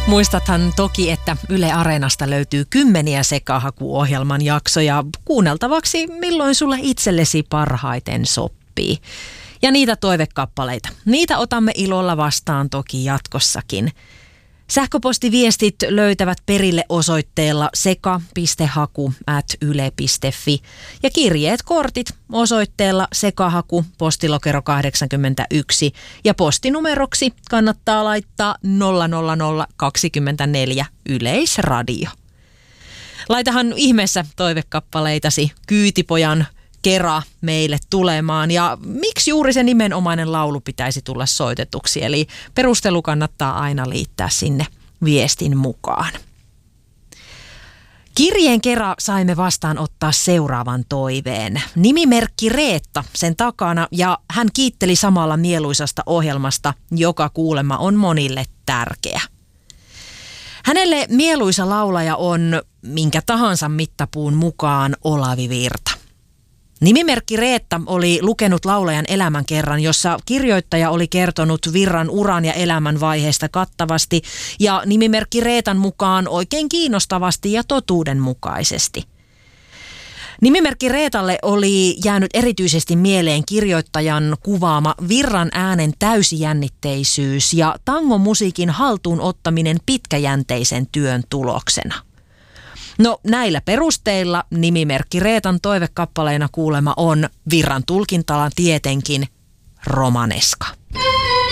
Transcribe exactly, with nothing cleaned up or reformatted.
Muistathan toki, että Yle Areenasta löytyy kymmeniä Sekahaku-ohjelman jaksoja kuunneltavaksi, milloin sulle itsellesi parhaiten sopii. Ja niitä toivekappaleita, niitä otamme ilolla vastaan toki jatkossakin. Sähköpostiviestit löytävät perille osoitteella seka piste haku ät yle piste fi ja kirjeet, kortit osoitteella Sekahaku, postilokero kahdeksankymmentäyksi ja postinumeroksi kannattaa laittaa nolla nolla nolla kaksikymmentäneljä Yleisradio. Laitahan ihmeessä toivekappaleitasi Kyytipojan Kera meille tulemaan ja miksi juuri se nimenomainen laulu pitäisi tulla soitetuksi, eli perustelu kannattaa aina liittää sinne viestin mukaan. Kirjeen kera saimme vastaanottaa seuraavan toiveen. Nimimerkki Reetta sen takana ja hän kiitteli samalla mieluisasta ohjelmasta, joka kuulemma on monille tärkeä. Hänelle mieluisa laulaja on minkä tahansa mittapuun mukaan Olavi Virta. Nimimerkki Reetta oli lukenut laulajan elämänkerran, jossa kirjoittaja oli kertonut Virran uran ja elämän vaiheesta kattavasti ja nimimerkki Reetan mukaan oikein kiinnostavasti ja totuudenmukaisesti. Nimimerkki Reetalle oli jäänyt erityisesti mieleen kirjoittajan kuvaama Virran äänen täysijännitteisyys ja tangomusiikin haltuun ottaminen pitkäjänteisen työn tuloksena. No näillä perusteilla nimimerkki Reetan toivekappaleena kuulema on Virran tulkintala tietenkin Romaneska.